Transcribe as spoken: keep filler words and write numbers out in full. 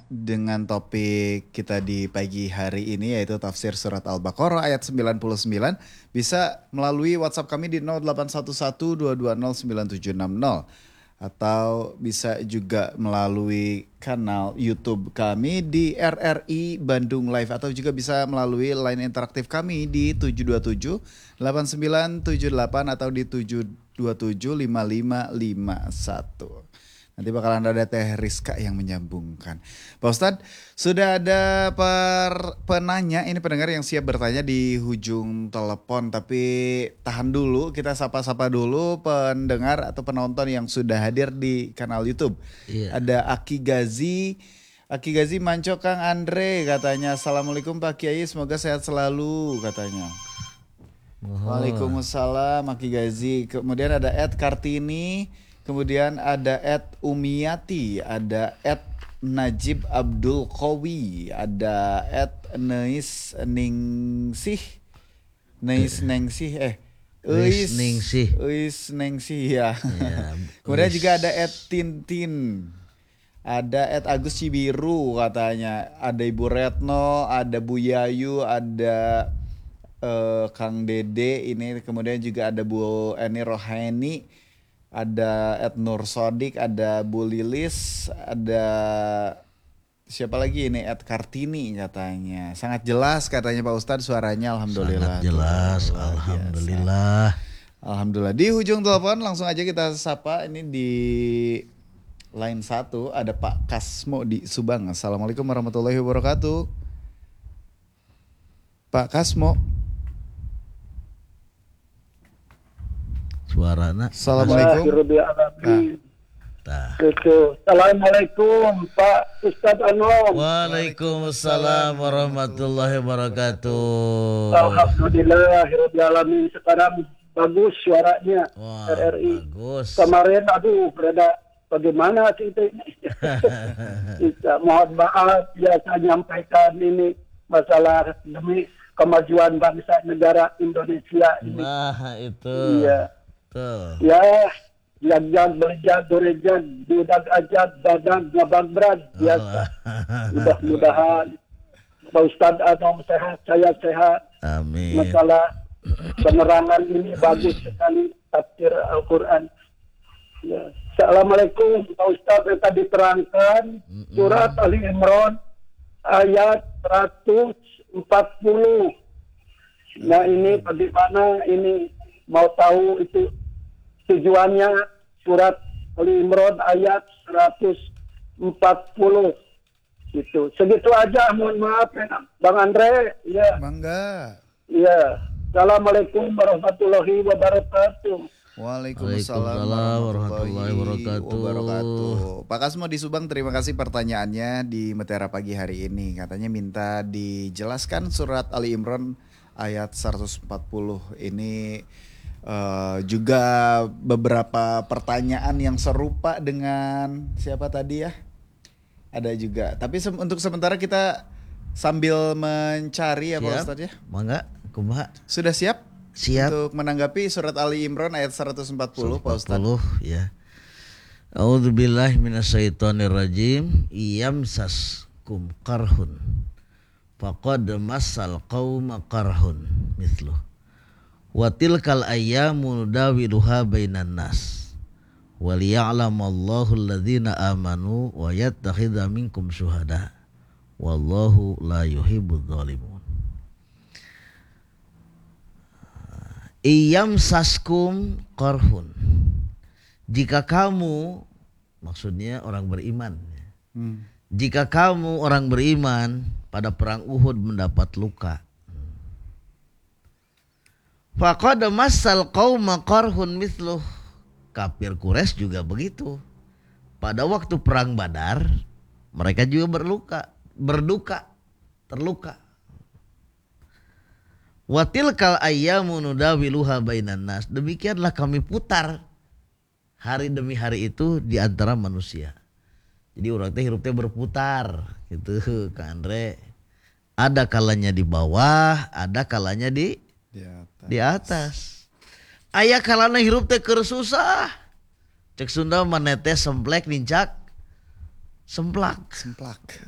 dengan topik kita di pagi hari ini yaitu tafsir surat Al-Baqarah ayat sembilan puluh sembilan, bisa melalui WhatsApp kami di nol delapan satu satu dua dua nol sembilan tujuh enam nol atau bisa juga melalui kanal YouTube kami di R R I Bandung Live atau juga bisa melalui line interaktif kami di tujuh dua tujuh delapan sembilan tujuh delapan atau di tujuh dua tujuh lima lima lima satu. Nanti bakalan ada Teh Rizka yang menyambungkan. Pak Ustadz, sudah ada per, penanya, ini pendengar yang siap bertanya di ujung telepon. Tapi tahan dulu, kita sapa-sapa dulu pendengar atau penonton yang sudah hadir di kanal YouTube. Iya. Ada Aki Gazi, Aki Gazi Manco Kang Andre katanya. Assalamualaikum Pak Kiai, semoga sehat selalu katanya. Oh. Waalaikumsalam Aki Gazi. Kemudian ada Ed Kartini. Kemudian ada Ed Umiyati, ada Ed Najib Abdul Qawi, ada Ed Neis Ningsih, Neis Ningsih, eh, Neis Ningsih, Neis Ningsih ya. Ya. Kemudian juga ada Ed Tintin, ada Ed Agus Cibiru katanya, ada Ibu Retno, ada Bu Yayu, ada uh, Kang Dede ini, kemudian juga ada Bu Eni Rohani. Ada Ed Nur Sodik, ada Bu Lilis, ada siapa lagi ini, Ed Kartini katanya. Sangat jelas katanya Pak Ustadz suaranya, alhamdulillah. Sangat jelas, Tuh, alhamdulillah. Alhamdulillah. Di ujung telepon langsung aja kita sapa, ini di line satu ada Pak Kasmo di Subang. Assalamualaikum warahmatullahi wabarakatuh. Pak Kasmo. Suarana. Assalamualaikum. Nah. Assalamualaikum Pak Ustadz Anwar. Waalaikumsalam warahmatullahi wabarakatuh. Alhamdulillah Rabbil alamin. Sekarang bagus suaranya. Wah, R R I. bagus. Kemarin aduh berada bagaimana kita ini. Kita mohon maaf biasa nyampaikan ini masalah demi kemajuan bangsa negara Indonesia ini. Nah itu. Iya. Tuh. Ya, jag-jag berjag dorejag budak ajat badan ngabang berat biasa. Mudah-mudahan Pak Ustadz Adam sehat, saya sehat. Amin. Masalah penerangan ini bagus sekali tafsir Al-Quran. Ya. Assalamualaikum Pak Ustadz, yang tadi terangkan surat Ali Imran ayat seratus empat puluh. Nah ini bagaimana ini mau tahu itu tujuannya surat Ali Imran ayat seratus empat puluh itu. Segitu aja, mohon maaf Bang Andre. Ya. Mangga. Ya. Assalamualaikum warahmatullahi wabarakatuh. Waalaikumsalam warahmatullahi wabarakatuh. Pak Kasmo di Subang, terima kasih pertanyaannya di Mutiara Pagi hari ini. Katanya minta dijelaskan surat Ali Imran ayat seratus empat puluh ini. Uh, juga beberapa pertanyaan yang serupa dengan siapa tadi ya, ada juga, tapi se- untuk sementara kita sambil mencari ya. Siap, Pak Ustadz ya. Mangga, kumaha? Sudah siap? Siap. Untuk menanggapi surat Ali Imran ayat seratus empat puluh Pak Ustadz. Ya. A'udzubillahi minasyaitonirrajim. Iyamsaskum qarhun faqad massal qauma qarhun mithluh. Wa tilkal ayyamu nudawiluha bainan nas wal ya'lamallahu alladhina amanu wa yattakhidha minkum syuhada wallahu la yuhibbudz zalimun. Iyam saskum qarhun, jika kamu, maksudnya orang beriman, hmm. jika kamu orang beriman pada perang Uhud mendapat luka, faqad massal qauma qarhun mithluh. Kafir Quraisy juga begitu. Pada waktu perang Badar, mereka juga berluka, berduka, terluka. Wa tilkal ayyamu nudawiluha bainan nas. Demikianlah kami putar hari demi hari itu di antara manusia. Jadi orang teh hirup teh berputar gitu, Kak Andre. Ada kalanya di bawah, ada kalanya di Di atas. Di atas. Aya kalana hirup teh keur susah. Cek Sunda maneh teh semplek nincak semplak. Semplak.